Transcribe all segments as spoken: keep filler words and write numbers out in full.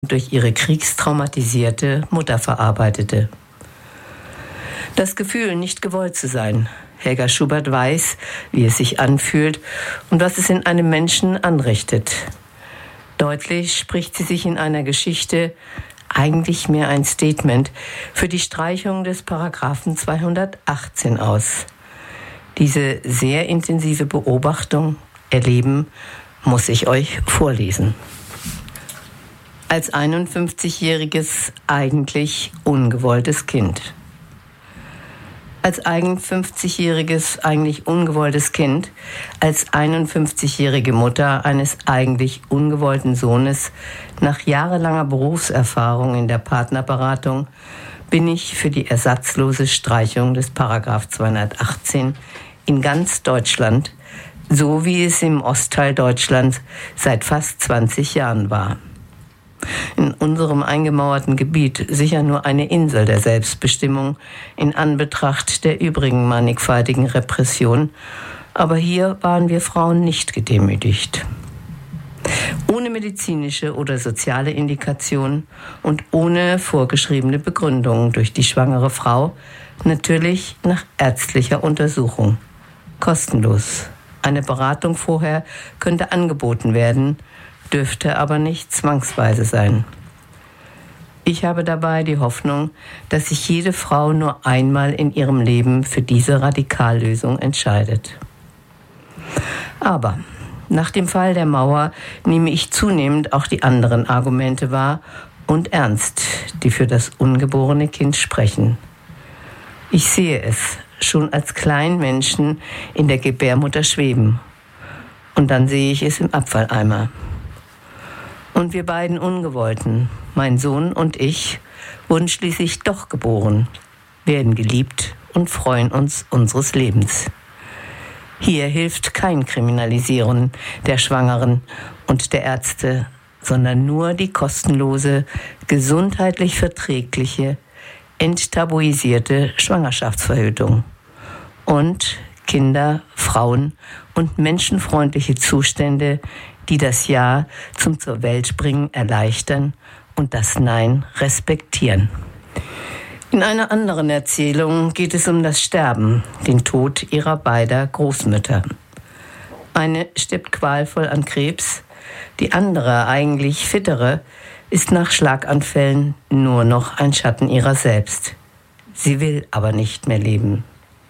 durch ihre kriegstraumatisierte Mutter verarbeitete. Das Gefühl, nicht gewollt zu sein. Helga Schubert weiß, wie es sich anfühlt und was es in einem Menschen anrichtet. Deutlich spricht sie sich in einer Geschichte, eigentlich mehr ein Statement, für die Streichung des Paragraphen zweihundertachtzehn aus. Diese sehr intensive Beobachtung, Erleben, muss ich euch vorlesen. Als einundfünfzigjähriges, eigentlich ungewolltes Kind. Als einundfünfzigjähriges, eigentlich ungewolltes Kind, als einundfünfzigjährige Mutter eines eigentlich ungewollten Sohnes, nach jahrelanger Berufserfahrung in der Partnerberatung, bin ich für die ersatzlose Streichung des Paragraph zweihundertachtzehn in ganz Deutschland, so wie es im Ostteil Deutschlands seit fast zwanzig Jahren war. In unserem eingemauerten Gebiet sicher nur eine Insel der Selbstbestimmung in Anbetracht der übrigen mannigfaltigen Repression, aber hier waren wir Frauen nicht gedemütigt. Ohne medizinische oder soziale Indikation und ohne vorgeschriebene Begründung durch die schwangere Frau, natürlich nach ärztlicher Untersuchung. Kostenlos. Eine Beratung vorher könnte angeboten werden, dürfte aber nicht zwangsweise sein. Ich habe dabei die Hoffnung, dass sich jede Frau nur einmal in ihrem Leben für diese Radikallösung entscheidet. Aber nach dem Fall der Mauer nehme ich zunehmend auch die anderen Argumente wahr und ernst, die für das ungeborene Kind sprechen. Ich sehe es schon als kleinen Menschen in der Gebärmutter schweben und dann sehe ich es im Abfalleimer. Und wir beiden Ungewollten, mein Sohn und ich, wurden schließlich doch geboren, werden geliebt und freuen uns unseres Lebens. Hier hilft kein Kriminalisieren der Schwangeren und der Ärzte, sondern nur die kostenlose, gesundheitlich verträgliche, enttabuisierte Schwangerschaftsverhütung und Kinder, Frauen und menschenfreundliche Zustände, die das Ja zum zur Welt bringen erleichtern und das Nein respektieren. In einer anderen Erzählung geht es um das Sterben, den Tod ihrer beider Großmütter. Eine stirbt qualvoll an Krebs, die andere, eigentlich fittere, ist nach Schlaganfällen nur noch ein Schatten ihrer selbst. Sie will aber nicht mehr leben.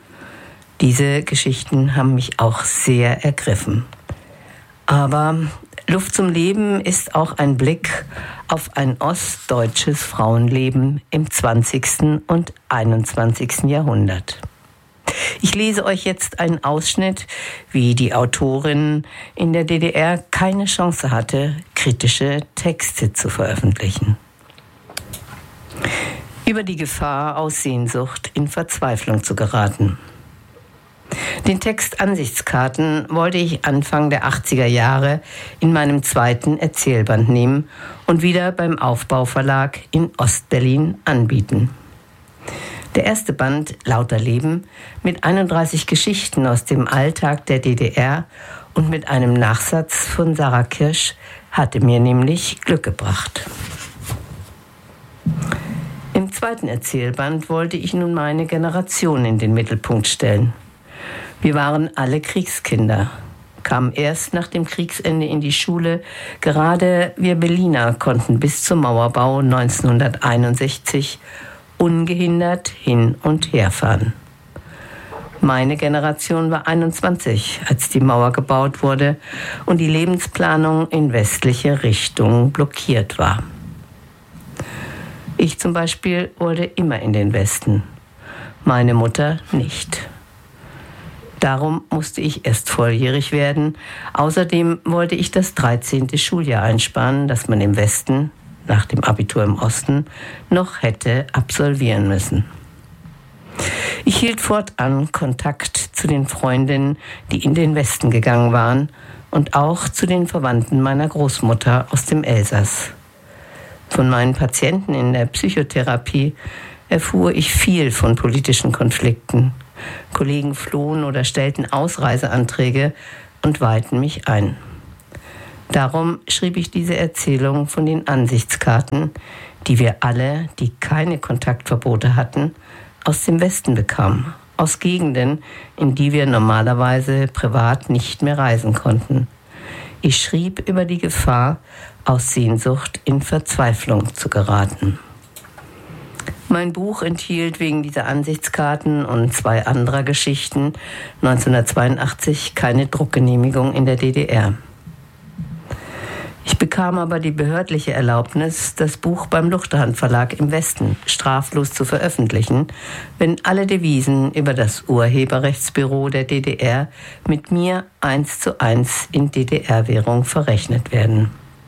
Diese Geschichten haben mich auch sehr ergriffen. Aber Luft zum Leben ist auch ein Blick auf ein ostdeutsches Frauenleben im zwanzigsten und einundzwanzigsten Jahrhundert. Ich lese euch jetzt einen Ausschnitt, wie die Autorin in der D D R keine Chance hatte, kritische Texte zu veröffentlichen. Über die Gefahr, aus Sehnsucht in Verzweiflung zu geraten. Den Text Ansichtskarten wollte ich Anfang der achtziger Jahre in meinem zweiten Erzählband nehmen und wieder beim Aufbauverlag in Ostberlin anbieten. Der erste Band, Lauter Leben, mit einunddreißig Geschichten aus dem Alltag der D D R und mit einem Nachsatz von Sarah Kirsch, hatte mir nämlich Glück gebracht. Im zweiten Erzählband wollte ich nun meine Generation in den Mittelpunkt stellen. Wir waren alle Kriegskinder, kamen erst nach dem Kriegsende in die Schule. Gerade wir Berliner konnten bis zum Mauerbau neunzehnhunderteinundsechzig ungehindert hin und her fahren. Meine Generation war einundzwanzig, als die Mauer gebaut wurde und die Lebensplanung in westliche Richtung blockiert war. Ich zum Beispiel wollte immer in den Westen, meine Mutter nicht. Darum musste ich erst volljährig werden. Außerdem wollte ich das dreizehnte Schuljahr einsparen, das man im Westen, nach dem Abitur im Osten, noch hätte absolvieren müssen. Ich hielt fortan Kontakt zu den Freundinnen, die in den Westen gegangen waren und auch zu den Verwandten meiner Großmutter aus dem Elsass. Von meinen Patienten in der Psychotherapie erfuhr ich viel von politischen Konflikten. Kollegen flohen oder stellten Ausreiseanträge und weihten mich ein. Darum schrieb ich diese Erzählung von den Ansichtskarten, die wir alle, die keine Kontaktverbote hatten, aus dem Westen bekamen, aus Gegenden, in die wir normalerweise privat nicht mehr reisen konnten. Ich schrieb über die Gefahr, aus Sehnsucht in Verzweiflung zu geraten. Mein Buch enthielt wegen dieser Ansichtskarten und zwei anderer Geschichten neunzehnhundertzweiundachtzig keine Druckgenehmigung in der D D R. Ich bekam aber die behördliche Erlaubnis, das Buch beim Luchterhand Verlag im Westen straflos zu veröffentlichen, wenn alle Devisen über das Urheberrechtsbüro der D D R mit mir eins zu eins in D D R-Währung verrechnet werden.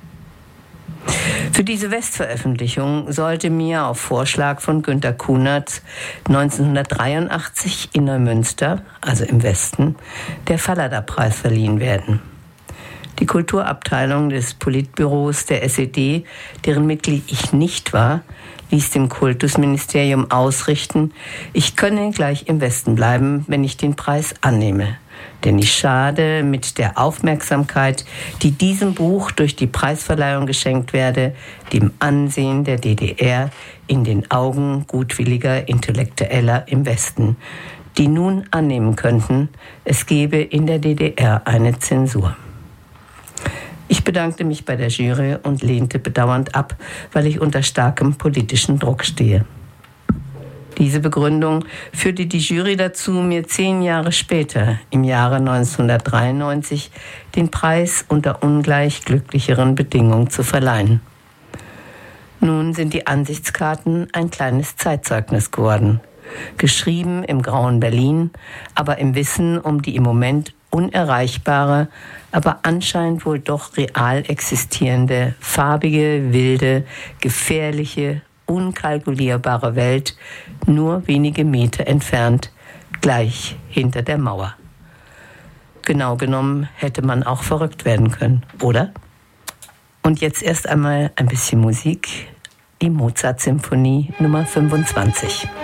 Für diese Westveröffentlichung sollte mir auf Vorschlag von Günter Kunert neunzehnhundertdreiundachtzig in Neumünster, also im Westen, der Fallada-Preis verliehen werden. Die Kulturabteilung des Politbüros der S E D, deren Mitglied ich nicht war, ließ dem Kultusministerium ausrichten, ich könne gleich im Westen bleiben, wenn ich den Preis annehme. Denn ich schade mit der Aufmerksamkeit, die diesem Buch durch die Preisverleihung geschenkt werde, dem Ansehen der D D R in den Augen gutwilliger Intellektueller im Westen, die nun annehmen könnten, es gebe in der D D R eine Zensur. Ich bedankte mich bei der Jury und lehnte bedauernd ab, weil ich unter starkem politischen Druck stehe. Diese Begründung führte die Jury dazu, mir zehn Jahre später, im Jahre neunzehnhundertdreiundneunzig, den Preis unter ungleich glücklicheren Bedingungen zu verleihen. Nun sind die Ansichtskarten ein kleines Zeitzeugnis geworden, geschrieben im grauen Berlin, aber im Wissen um die im Moment unerreichbare, aber anscheinend wohl doch real existierende, farbige, wilde, gefährliche, unkalkulierbare Welt, nur wenige Meter entfernt, gleich hinter der Mauer. Genau genommen hätte man auch verrückt werden können, oder? Und jetzt erst einmal ein bisschen Musik, die Mozart-Symphonie Nummer fünfundzwanzig.